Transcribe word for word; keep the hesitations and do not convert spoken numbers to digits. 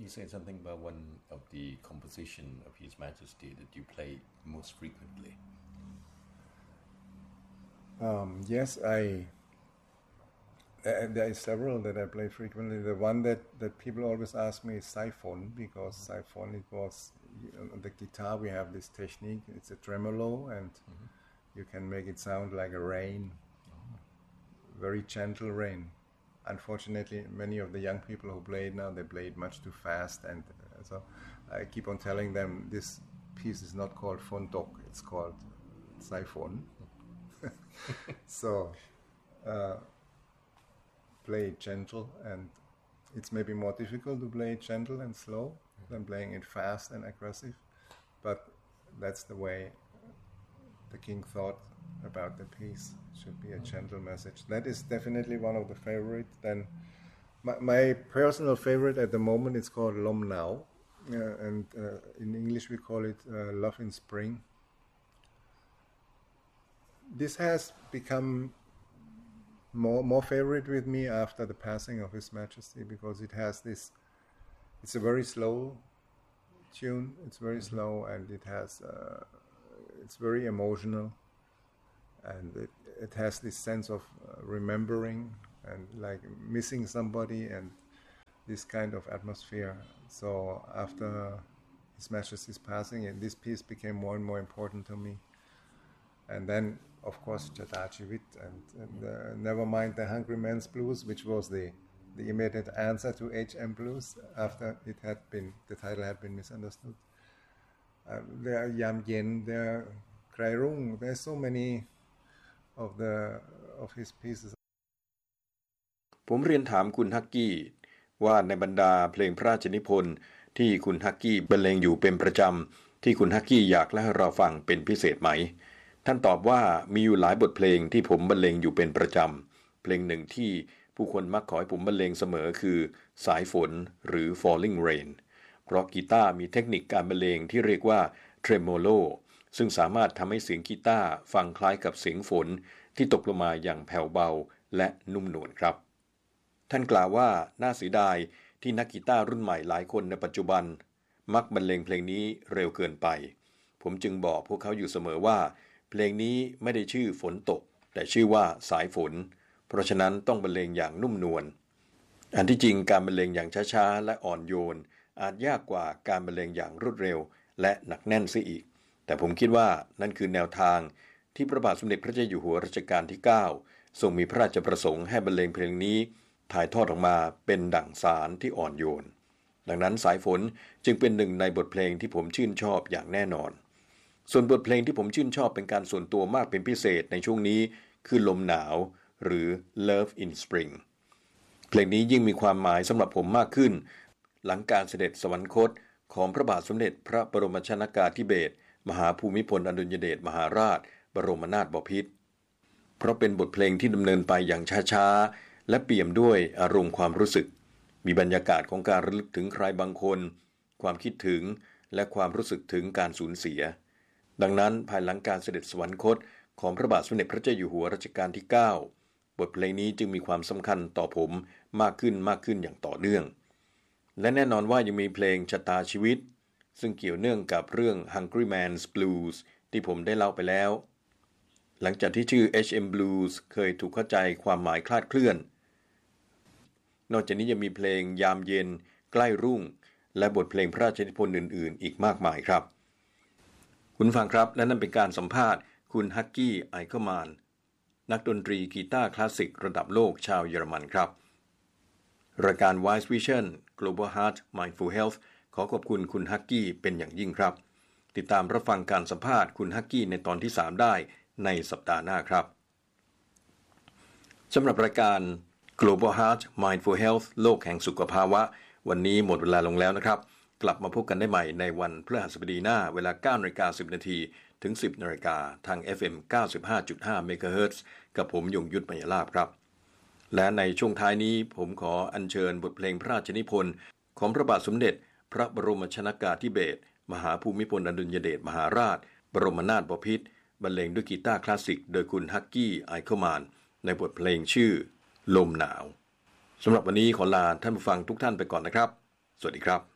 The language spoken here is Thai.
you say something about one of the composition of His Majesty that you play most frequently? Um, yes, I. Uh, there are several that I play frequently. The one that, that people always ask me is Siphon, because Siphon, it was, you know, on the guitar we have this technique, it's a tremolo, and mm-hmm. you can make it sound like a rain, oh. very gentle rain. Unfortunately, many of the young people who play it now, they play it much too fast, and uh, so I keep on telling them this piece is not called Fondok, it's called Siphon. so, uh, play it gentle, and it's maybe more difficult to play it gentle and slow mm-hmm. than playing it fast and aggressive, but that's the way the king thought about the piece. It should be a mm-hmm. gentle message. That is definitely one of the favorite. Then my, my personal favorite at the moment is called Lom Nao, uh, and uh, in English we call it uh, Love in Spring. This has become more more favorite with me after the passing of His Majesty, because it has this, it's a very slow tune, it's very mm-hmm. slow, and it has uh, it's very emotional, and it, it has this sense of uh, remembering and like missing somebody, and this kind of atmosphere. So after His Majesty's passing, and this piece became more and more important to me. And then, of course, Chata Chivit, and, and uh, never mind the Hungry Man's Blues, which was the, the immediate answer to H M Blues after it had been, the title had been misunderstood. Uh, there are Yam Yen, there are Krai Rung, there are so many of the of his pieces. ผมเรียนถามคุณฮักกี้ว่าในบรรดาเพลงพระราชนิพนธ์ที่คุณฮักกี้บรรเลงอยู่เป็นประจำที่คุณฮักกี้อยากเล่าให้เราฟังเป็นพิเศษไหมท่านตอบว่ามีอยู่หลายบทเพลงที่ผมบรรเลงอยู่เป็นประจำเพลงหนึ่งที่ผู้คนมักขอให้ผมบรรเลงเสมอคือสายฝนหรือ Falling Rain เพราะกีตาร์มีเทคนิคการบรรเลงที่เรียกว่า Tremolo ซึ่งสามารถทำให้เสียงกีตาร์ฟังคล้ายกับเสียงฝนที่ตกลงมาอย่างแผ่วเบาและนุ่มนวลครับท่านกล่าวว่าน่าเสียดายที่นักกีตาร์รุ่นใหม่หลายคนในปัจจุบันมักบรรเลงเพลงนี้เร็วเกินไปผมจึงบอกพวกเขาอยู่เสมอว่าเพลงนี้ไม่ได้ชื่อฝนตกแต่ชื่อว่าสายฝนเพราะฉะนั้นต้องบรรเลงอย่างนุ่มนวลอันที่จริงการบรรเลงอย่างช้าๆและอ่อนโยนอาจยากกว่าการบรรเลงอย่างรวดเร็วและหนักแน่นเสียอีกแต่ผมคิดว่านั่นคือแนวทางที่พระบาทสมเด็จพระเจ้าอยู่หัวรัชกาลที่เก้าทรงมีพระราชประสงค์ให้บรรเลงเพลงนี้ถ่ายทอดออกมาเป็นดั่งสารที่อ่อนโยนดังนั้นสายฝนจึงเป็นหนึ่งในบทเพลงที่ผมชื่นชอบอย่างแน่นอนส่วนบทเพลงที่ผมชื่นชอบเป็นการส่วนตัวมากเป็นพิเศษในช่วงนี้คือลมหนาวหรือ Love in Spring เพลงนี้ยิ่งมีความหมายสำหรับผมมากขึ้นหลังการเสด็จสวรรคตของพระบาทสมเด็จพระบรมชนกาธิเบศรมหาภูมิพลอดุลยเดชมหาราชบรมนาถบพิตรเพราะเป็นบทเพลงที่ดำเนินไปอย่างช้าๆและเปี่ยมด้วยอารมณ์ความรู้สึกมีบรรยากาศของการระลึกถึงใครบางคนความคิดถึงและความรู้สึกถึงการสูญเสียดังนั้นภายหลังการเสด็จสวรรคตของพระบาทสมเด็จพระเจ้าอยู่หัวรัชกาลที่เก้าบทเพลงนี้จึงมีความสำคัญต่อผมมากขึ้นมากขึ้นอย่างต่อเนื่องและแน่นอนว่ายังมีเพลงชะตาชีวิตซึ่งเกี่ยวเนื่องกับเรื่อง Hungry Man's Blues ที่ผมได้เล่าไปแล้วหลังจากที่ชื่อ เอช เอ็ม Blues เคยถูกเข้าใจความหมายคลาดเคลื่อนนอกจากนี้ยังมีเพลงยามเย็นใกล้รุ่งและบทเพลงพระราชนิพนธ์อื่นๆอีกมากมายครับคุณฟังครับและนั่นเป็นการสัมภาษณ์คุณฮักกี้ไอเคอร์มานนักดนตรีกีตาร์คลาสสิกระดับโลกชาวเยอรมันครับรายการ Wise Vision Global Heart Mindful Health ขอขอบคุณคุณฮักกี้เป็นอย่างยิ่งครับติดตามรับฟังการสัมภาษณ์คุณฮักกี้ในตอนที่สามได้ในสัปดาห์หน้าครับสำหรับรายการ Global Heart Mindful Health โลกแห่งสุขภาวะวันนี้หมดเวลาลงแล้วนะครับกลับมาพบกันได้ใหม่ในวันพฤหัสบดีหน้าเวลา เก้านาฬิกาสิบนาทีถึง สิบนาฬิกาทาง เอฟ เอ็ม เก้าสิบห้าจุดห้า เมกะเฮิรตซ์กับผมยงยุทธมยลาภครับและในช่วงท้ายนี้ผมขออัญเชิญบทเพลงพระราชนิพนธ์ของพระบาทสมเด็จพระบรมชนกาธิเบศรมหาภูมิพลอดุลยเดชมหาราชบรมนาถบพิตรบรรเลงด้วยกีตาร์คลาสสิกโดยคุณฮักกี้ไอเคอร์มานในบทเพลงชื่อลมหนาวสำหรับวันนี้ขอลาท่านผู้ฟังทุกท่านไปก่อนนะครับสวัสดีครับ